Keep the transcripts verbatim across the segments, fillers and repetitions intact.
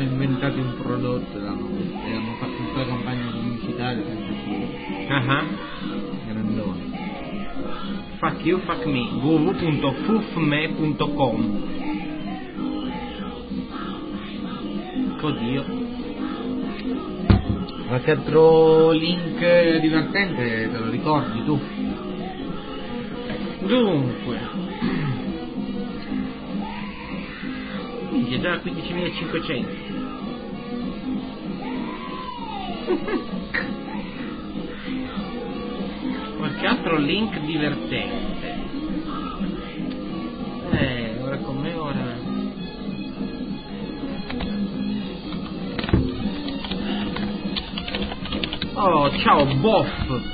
sono inventati un prodotto e hanno, e hanno fatto tutta la campagna pubblicitaria senza più. Ah, Grandone. fuck you, fuck me. w w w punto fufme punto com. Oddio. Qualche altro link divertente te lo ricordi tu? Dunque, minchia, già quindicimilacinquecento. Qualche altro link divertente? Eh, ora come ora? Oh, ciao Boff.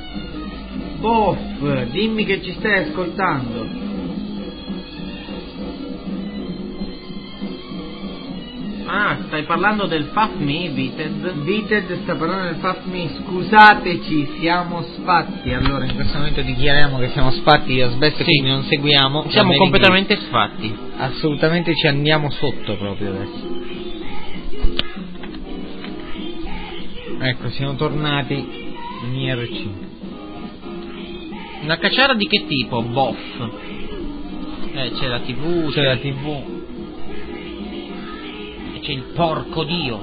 Boff, dimmi che ci stai ascoltando. Ah, stai parlando del F A F M I, Vited? Vited sta parlando del F A F M I, scusateci, siamo sfatti. Allora, in questo momento dichiariamo che siamo sfatti di asbesto, sì. Quindi non seguiamo. Siamo completamente sfatti. Assolutamente ci andiamo sotto proprio adesso. Ecco, siamo tornati in I R C. Una cacciara di che tipo? Boff. Eh, c'è la tivù, c'è, c'è la tivù. E c'è il porco dio.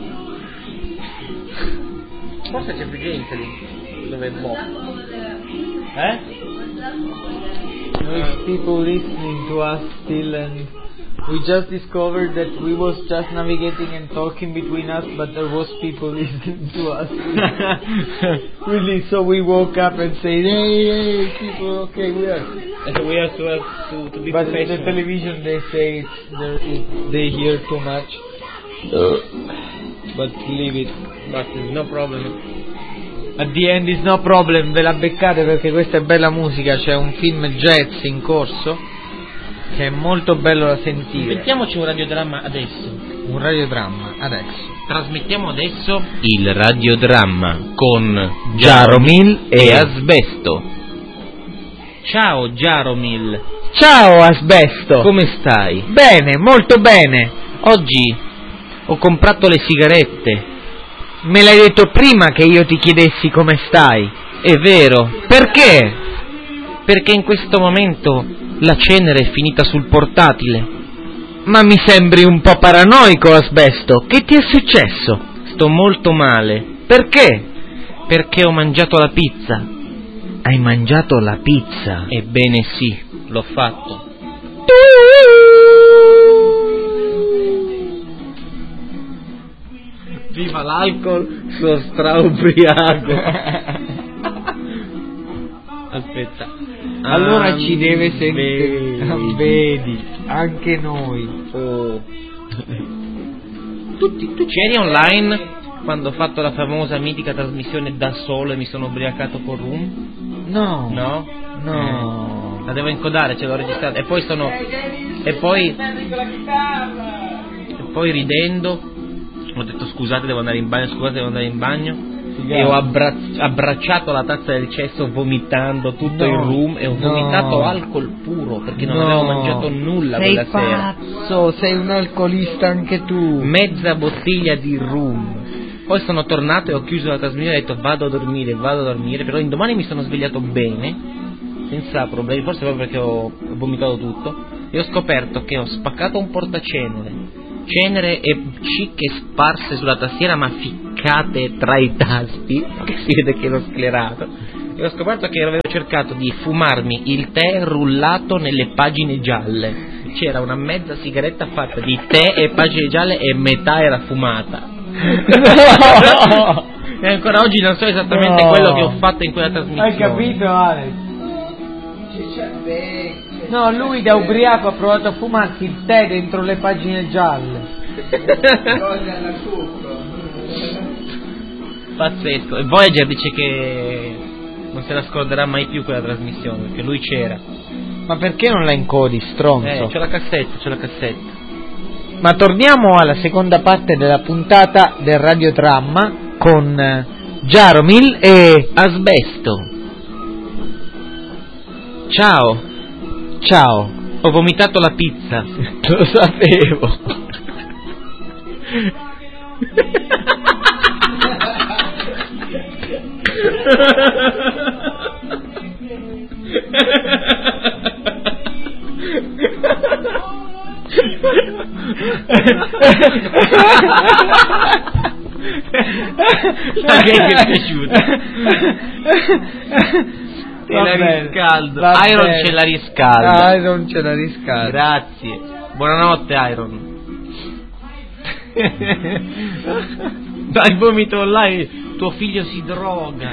Forse c'è più gente lì. Dove è Boff? Eh? There's people listening to us still, and we just discovered that we was just navigating and talking between us, but there was people listening to us. Really, so we woke up and said, hey, hey, people, okay, we are. And we have to have to, to be but professional. in the television they say it's, it, they hear too much. Uh, but leave it. But no problem. At the end is no problem, ve la beccate perché questa è bella musica, c'è un film jazz in corso che è molto bello da sentire. Mettiamoci un radiodramma adesso. Un radiodramma adesso. Trasmettiamo adesso il radiodramma con Jaromil e Asbesto. Ciao Jaromil. Ciao Asbesto. Come stai? Bene, molto bene. Oggi ho comprato le sigarette. Me l'hai detto prima che io ti chiedessi come stai. È vero. Perché? Perché in questo momento la cenere è finita sul portatile. Ma mi sembri un po' paranoico, Asbesto. Che ti è successo? Sto molto male. Perché? Perché ho mangiato la pizza. Hai mangiato la pizza? Ebbene sì, l'ho fatto. Viva l'alcol, sono straubriaco. Aspetta. Allora ah, ci deve sentire. Vedi. Vedi, anche noi. Oh. Tu, tu c'eri online quando ho fatto la famosa mitica trasmissione da solo e mi sono ubriacato con rum? No. No? No. Eh, la devo incodare, ce l'ho registrata. E poi sono. E poi. E poi ridendo. Ho detto scusate devo andare in bagno, scusate devo andare in bagno. E ho abbra- abbracciato la tazza del cesso vomitando tutto no, il rum e ho no. vomitato alcol puro perché non no. avevo mangiato nulla sei quella sera. Pazzo, sei un alcolista anche tu. Mezza bottiglia di rum. Poi sono tornato e ho chiuso la trasmissione e ho detto vado a dormire, vado a dormire, però indomani mi sono svegliato bene, senza problemi, forse proprio perché ho vomitato tutto, e ho scoperto che ho spaccato un portacenere. Cenere e cicche sparse sulla tastiera ma ficcate tra i tasti, che si vede che ero sclerato, e ho scoperto che avevo cercato di fumarmi il tè rullato nelle pagine gialle. C'era una mezza sigaretta fatta di tè e pagine gialle e metà era fumata. No! E ancora oggi non so esattamente no. quello che ho fatto in quella trasmissione. Hai capito, Alex? No, lui da ubriaco ha provato a fumarsi il tè dentro le pagine gialle. Pazzesco. E Voyager dice che non se la scorderà mai più quella trasmissione, perché lui c'era. Ma perché non la incodi, stronzo? Eh, c'ho la cassetta, c'ho la cassetta. Ma torniamo alla seconda parte della puntata del radiodramma con Jaromil e Asbesto. Ciao. Ciao. Ho vomitato la pizza. Lo sapevo. La gag è piaciuta. Te la riscaldo. Iron ce la riscalda. Iron ce la riscalda. Grazie. Buonanotte Iron. Dai, vomito online. Tuo figlio si droga.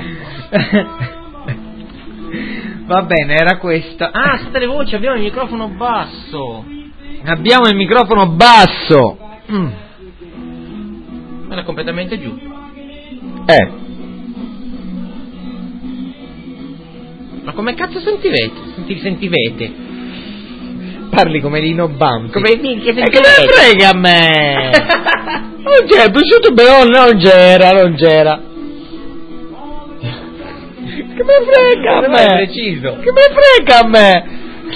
Va bene, era questa. Ah, state le voci, abbiamo il microfono basso. Abbiamo il microfono basso. Mm. Era completamente giù. Eh. Ma come cazzo sentivete? Senti, sentivete? Parli come Lino Banfi. Come minchia sentivete? E che me ne frega a me? Non c'è, prosciutto però non c'era, non c'era. Che me frega a me? Preciso. Che me frega a me?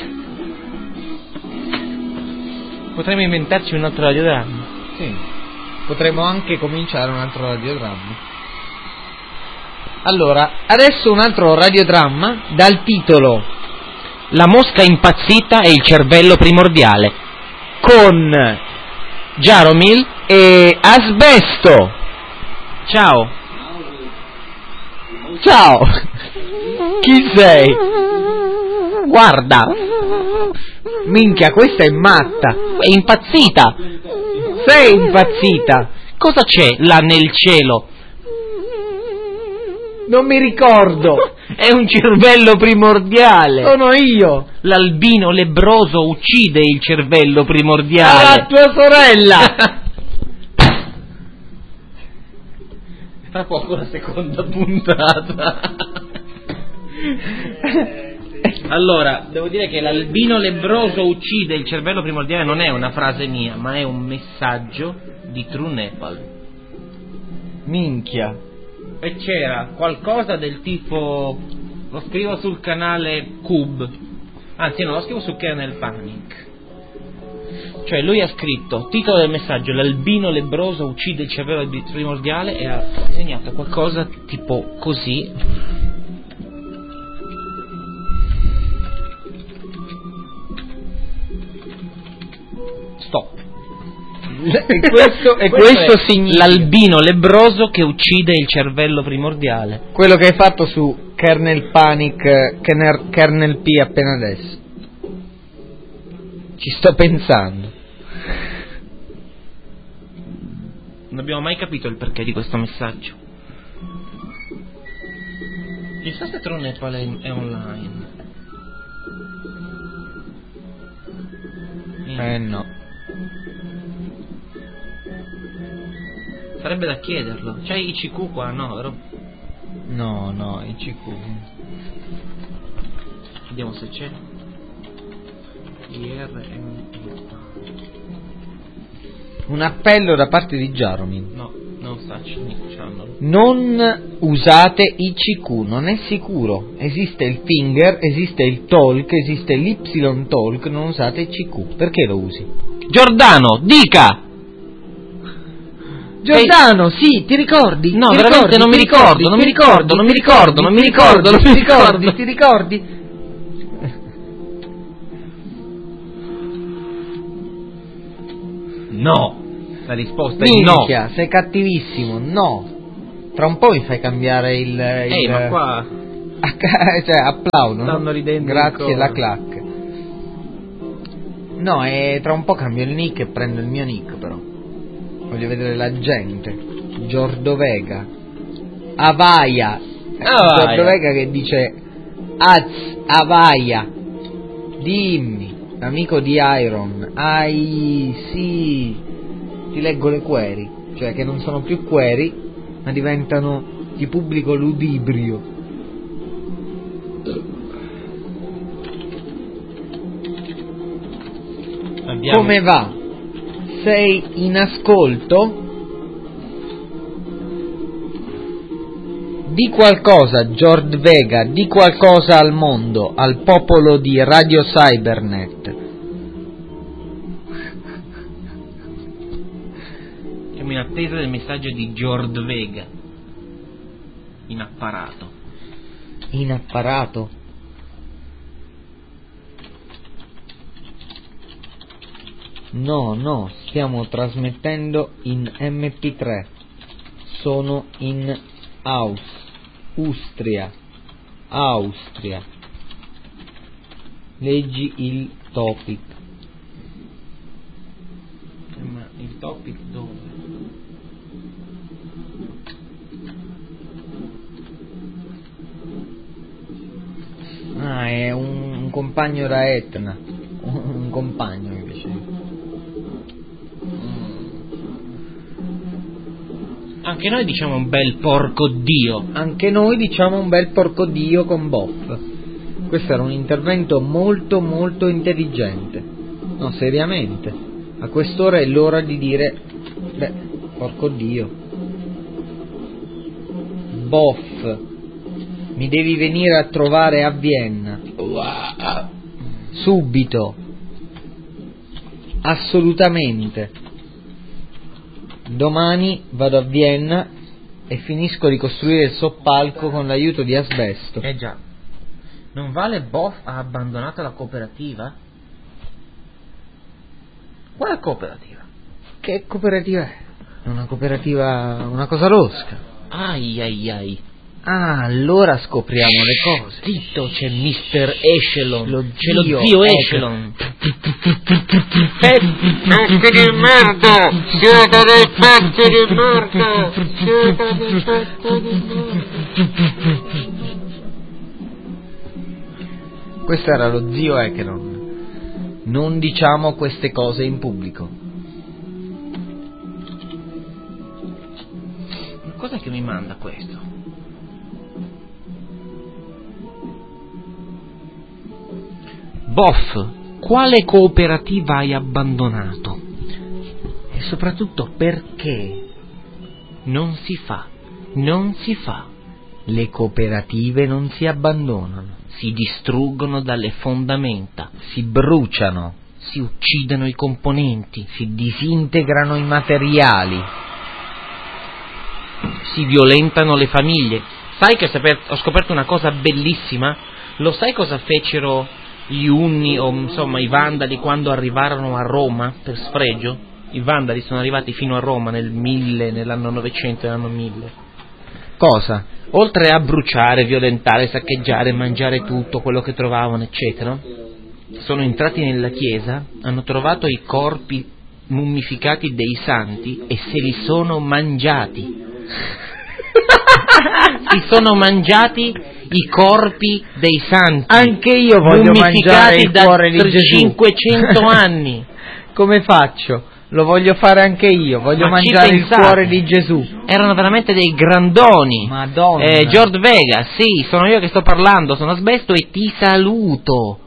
Potremmo inventarci un altro radiodramma. Sì. Potremmo anche cominciare un altro radiodramma. Allora, adesso un altro radiodramma dal titolo La mosca impazzita e il cervello primordiale, con Jaromil e Asbesto. Ciao. Ciao. Chi sei? Guarda. Minchia, questa è matta. È impazzita. Sei impazzita. Cosa c'è là nel cielo? Non mi ricordo. È un cervello primordiale. Sono io. L'albino lebbroso uccide il cervello primordiale. Ah, tua sorella. Tra poco la seconda puntata. Allora, devo dire che l'albino lebbroso uccide il cervello primordiale non è una frase mia, ma è un messaggio di True Nepal. Minchia. E c'era qualcosa del tipo, lo scrivo sul canale Cube, anzi no, lo scrivo su Kernel Panic. Cioè lui ha scritto, titolo del messaggio, l'albino lebbroso uccide il cervello primordiale, e ha disegnato qualcosa tipo così. Stop. E questo, e questo, questo è significa l'albino lebbroso che uccide il cervello primordiale. quello che hai fatto su Kernel Panic, Kernel, Kernel P appena adesso. Ci sto pensando. Non abbiamo mai capito il perché di questo messaggio. Chissà se True Nepal è, è online. Eh no. Sarebbe da chiederlo. C'è I C Q qua? No, vero? No, no, I C Q. Vediamo se c'è. I R M. Un appello da parte di Jaromil. No, non sta channel. Non usate I C Q, non è sicuro. Esiste il finger, esiste il talk, esiste l'Y talk, non usate I C Q. Perché lo usi? Giordano, dica! Giordano, sì, ti ricordi? No, ti veramente ricordi, non mi ti ricordo, non mi ricordo, non mi ricordo, non mi ricordo, non mi ricordo. Ti ricordi? No. La risposta Minchia, è no. sei cattivissimo, no. Tra un po' mi fai cambiare il... il Ehi, ma qua... cioè, applaudo. Stanno ridendo Grazie, la clac. No, e tra un po' cambio il nick e prendo il mio nick, però. Voglio vedere la gente. Giordovega. Avaia. Avaia. Giordovega che dice Az, Avaia. Dimmi, amico di Iron. Ai, sì. Ti leggo le query. Cioè che non sono più query, ma diventano di pubblico ludibrio. Abbiamo... Come va? Sei in ascolto? Di qualcosa, George Vega, di qualcosa al mondo, al popolo di Radio Cybernet. Che Siamo in attesa del messaggio di Jord Vega. In apparato. In apparato? No, no, stiamo trasmettendo in emme pi tre. Sono in Aus, Ustria, Austria. Leggi il topic. Ma il topic dove? Ah, è un, un compagno da Etna. Un compagno invece. Mm. Anche noi diciamo un bel porco dio. Anche noi diciamo un bel porco dio con Boff. Questo era un intervento molto molto intelligente. No, seriamente. A quest'ora è l'ora di dire, beh, porco dio. Boff, mi devi venire a trovare a Vienna. Subito. Assolutamente. Domani vado a Vienna e finisco di costruire il soppalco con l'aiuto di Asbesto. Eh già. Non vale Boff ha abbandonato la cooperativa? Quale cooperativa? Che cooperativa è? È una cooperativa, una cosa losca. Ai ai ai. Ah, allora scopriamo le cose. Zitto, c'è mister Echelon. Lo c'è lo zio zio Echelon. Echelon. Pezzi di merda! Siete dei pezzi di merda! Siete dei pezzi di merda! Questo era lo zio Echelon. Non diciamo queste cose in pubblico. Ma cos'è che mi manda questo? Boff, quale cooperativa hai abbandonato? E soprattutto perché? Non si fa, non si fa. Le cooperative non si abbandonano. Si distruggono dalle fondamenta. Si bruciano. Si uccidono i componenti. Si disintegrano i materiali. Si violentano le famiglie. Sai che ho scoperto una cosa bellissima? Lo sai cosa fecero gli Unni o insomma i Vandali quando arrivarono a Roma per sfregio? I Vandali sono arrivati fino a Roma nel mille, nell'anno novecento, nell'anno mille. Cosa? Oltre a bruciare, violentare, saccheggiare, mangiare tutto quello che trovavano, eccetera, sono entrati nella chiesa, hanno trovato i corpi mummificati dei santi e se li sono mangiati. Si sono mangiati i corpi dei santi. Anche io voglio mangiare il cuore di Gesù. cinquecento anni. Come faccio? Lo voglio fare anche io, voglio Ma mangiare il cuore di Gesù. Erano veramente dei grandoni. Madonna. Eh, Jord Vega, sì, sono io che sto parlando, sono Asbesto e ti saluto.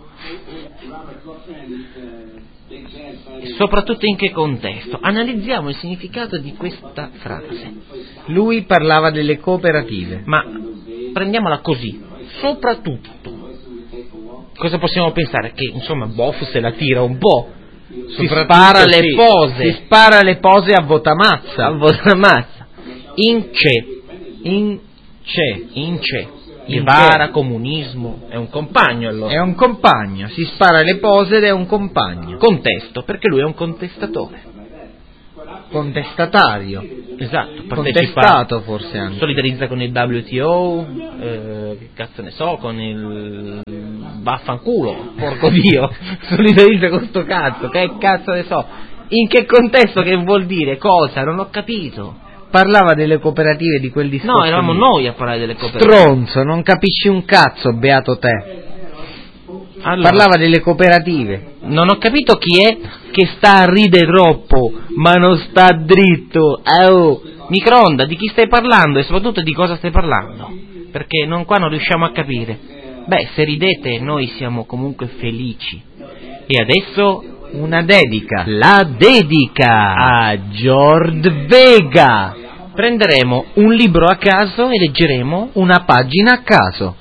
Soprattutto in che contesto? Analizziamo il significato di questa frase. Lui parlava delle cooperative. Ma prendiamola così, soprattutto. Cosa possiamo pensare? Che insomma Boff se la tira un po'. Si spara le sì, pose. Si spara le pose a votamazza. A votamazza. In c'è. In c'è. In c'è. Guevara, comunismo, è un compagno allora. È un compagno, si spara le pose ed è un compagno. Contesto, perché lui è un contestatore. Contestatario. Esatto, contestato forse anche. Solidarizza con il W T O, eh, che cazzo ne so, con il vaffanculo, porco dio, solidarizza con sto cazzo, che cazzo ne so. In che contesto, che vuol dire, cosa, non ho capito. Parlava delle cooperative di quel discorso. No, eravamo lì. noi a parlare delle cooperative. Stronzo, non capisci un cazzo, beato te. Allora, parlava delle cooperative. Non ho capito chi è che sta a ridere troppo, ma non sta dritto. Oh. Microonda, di chi stai parlando e soprattutto di cosa stai parlando? Perché non, qua non riusciamo a capire. Beh, se ridete noi siamo comunque felici. E adesso una dedica. La dedica a Jord Vega. Prenderemo un libro a caso e leggeremo una pagina a caso.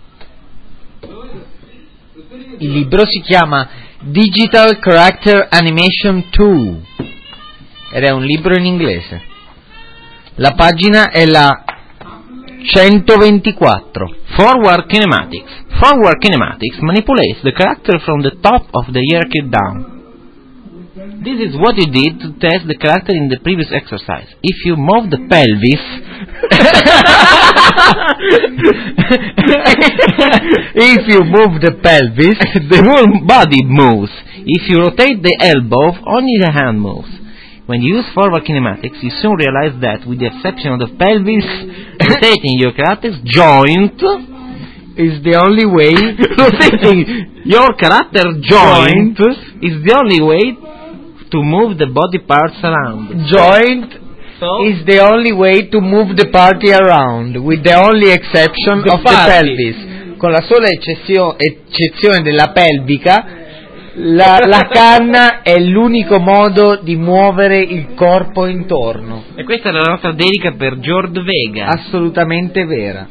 Il libro si chiama Digital Character Animation due ed è un libro in inglese. La pagina è la centoventiquattro. Forward kinematics. Forward kinematics manipulates the character from the top of the hierarchy down. This is what you did to test the character in the previous exercise. If you move the pelvis, if you move the pelvis, the whole body moves. If you rotate the elbow, only the hand moves. When you use forward kinematics, you soon realize that, with the exception of the pelvis, rotating your character's joint is the only way. rotating your character joint is the only way to move the body parts around. Joint So? is the only way to move the party around, with the only exception The of the party. pelvis. Con la sola eccezio- eccezione della pelvica, la, la canna è l'unico modo di muovere il corpo intorno. E questa è la nostra dedica per George Vega. Assolutamente vera.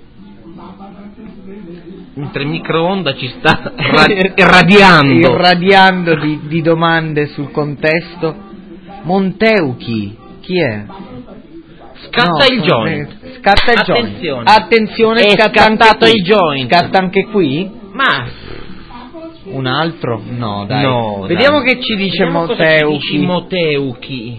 Mentre il microonda ci sta ra- irradiando. Irradiando di, di domande sul contesto. Monteuchi, chi è? Scatta No, il joint. eh, Scatta il Attenzione. joint. Attenzione, È scatta scattato anche qui. il joint. Scatta anche qui? Ma Un altro? No, dai. no, Vediamo dai. che ci dice Vediamo cosa ci dici Monteuchi. Moteuchi.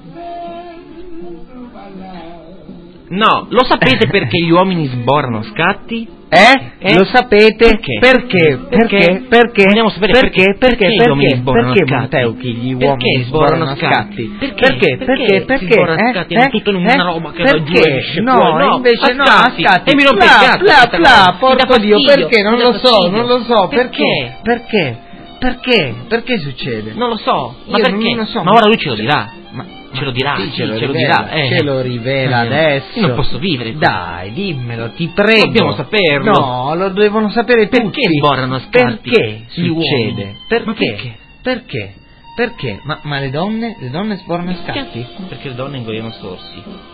No, lo sapete perché gli uomini sborrano scatti? Eh? Eh? Lo sapete? Perché? Perché? Perché? Perché? Vogliamo sapere perché? perché? Perché? Perché gli uomini Perché? sborano Perché scatti? Monteuchi gli Perché uomini sborano sborano scatti? scatti? Perché? Perché? Perché Perché? si Perché? sborano Eh? scatti? Eh? È tutto in una Eh? roba che va giù e Perché? esce No, fuori. No, invece a no, a scatti. scatti. E mi rompe il Pla, cazzo pla, questa pla, cosa. Mi dà porco Dio, fastidio, perché? Non mi dà lo so, fastidio. non lo so, perché? Perché? Perché? Perché? Perché succede? Non lo so, ma Io perché? non lo so, ma ma- ora lui ce lo dirà. Ma Ce lo dirà, sì, sì, ce lo ce lo rivela, dirà, eh. ce lo rivela Eh, adesso. io non posso vivere qui. Dai, dimmelo, ti prego. Dobbiamo saperlo. No, lo devono sapere tutti. Perché sborano scatti Perché gli uomini? succede? Perché? Ma perché? Perché? Perché? Ma, ma le donne? Le donne sborano scatti? Perché le donne ingoiano sorsi.